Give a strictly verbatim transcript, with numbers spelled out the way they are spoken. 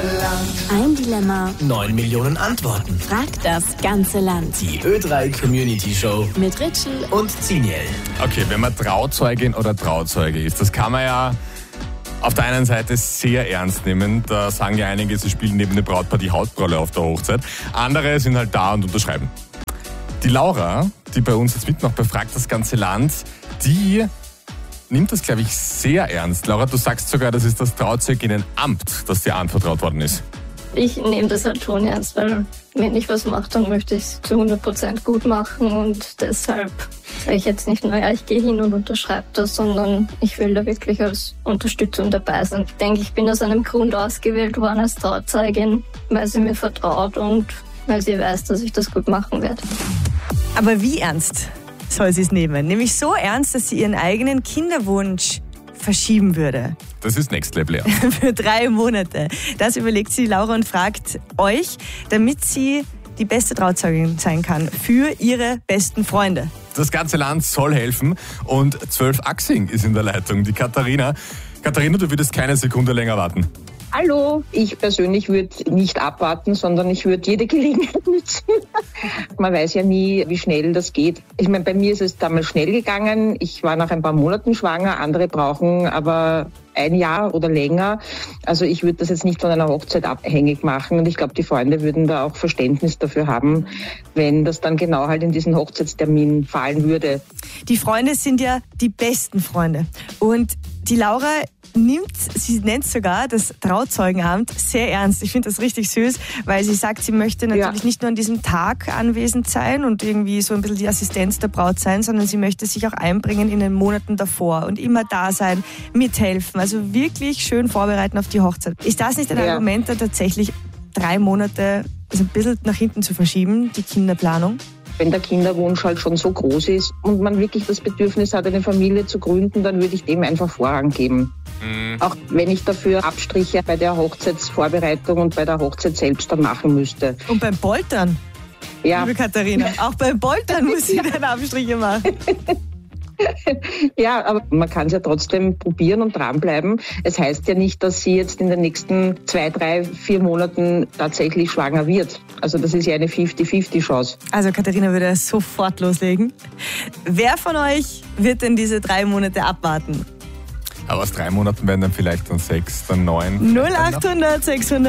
Land. Ein Dilemma, Neun Millionen Antworten. fragt das ganze Land. Die Ö drei Community Show Mit Ritschl und Ziniel. Okay, wenn man Trauzeugin oder Trauzeuge ist, das kann man ja auf der einen Seite sehr ernst nehmen. Da sagen ja einige, sie spielen neben dem Brautpaar die Hauptrolle auf der Hochzeit. Andere sind halt da und unterschreiben. Die Laura, die bei uns jetzt mitmacht, befragt das ganze Land, die nimmt das, glaube ich, sehr ernst. Laura, du sagst sogar, das ist das Trauzeuginnenamt, das dir anvertraut worden ist. Ich nehme das halt schon ernst, weil wenn ich was mache, dann möchte ich es zu hundert Prozent gut machen und deshalb sage ich jetzt nicht, naja, ich gehe hin und unterschreibe das, sondern ich will da wirklich als Unterstützung dabei sein. Ich denke, ich bin aus einem Grund ausgewählt worden als Trauzeugin, weil sie mir vertraut und weil sie weiß, dass ich das gut machen werde. Aber wie ernst soll sie es nehmen? Nämlich so ernst, dass sie ihren eigenen Kinderwunsch verschieben würde. Das ist Next Level, ja. Für drei Monate. Das überlegt sie, Laura, und fragt euch, damit sie die beste Trauzeugin sein kann für ihre besten Freunde. Das ganze Land soll helfen und zwölf Achsing ist in der Leitung, die Katharina. Katharina, du würdest keine Sekunde länger warten. Hallo, ich persönlich würde nicht abwarten, sondern ich würde jede Gelegenheit nutzen. Man weiß ja nie, wie schnell das geht. Ich meine, bei mir ist es damals schnell gegangen. Ich war nach ein paar Monaten schwanger, andere brauchen aber ein Jahr oder länger. Also ich würde das jetzt nicht von einer Hochzeit abhängig machen und ich glaube, die Freunde würden da auch Verständnis dafür haben, wenn das dann genau halt in diesen Hochzeitstermin fallen würde. Die Freunde sind ja die besten Freunde und die Laura nimmt, sie nennt sogar das Trauzeugenamt sehr ernst. Ich finde das richtig süß, weil sie sagt, sie möchte natürlich ja. nicht nur an diesem Tag anwesend sein und irgendwie so ein bisschen die Assistenz der Braut sein, sondern sie möchte sich auch einbringen in den Monaten davor und immer da sein, mithelfen, also wirklich schön vorbereiten auf die Hochzeit. Ist das nicht ein ja. Argument, da tatsächlich drei Monate also ein bisschen nach hinten zu verschieben, die Kinderplanung? Wenn der Kinderwunsch halt schon so groß ist und man wirklich das Bedürfnis hat, eine Familie zu gründen, dann würde ich dem einfach Vorrang geben. Mhm. Auch wenn ich dafür Abstriche bei der Hochzeitsvorbereitung und bei der Hochzeit selbst dann machen müsste. Und beim Poltern, ja. liebe Katharina, auch beim Poltern muss sie dann Abstriche machen. Ja, aber man kann es ja trotzdem probieren und dranbleiben. Es heißt ja nicht, dass sie jetzt in den nächsten zwei, drei, vier Monaten tatsächlich schwanger wird. Also das ist ja eine fünfzig fünfzig Chance. Also Katharina würde sofort loslegen. Wer von euch wird denn diese drei Monate abwarten? Aber aus drei Monaten werden dann vielleicht dann sechs, dann neun. null acht hundert sechshundert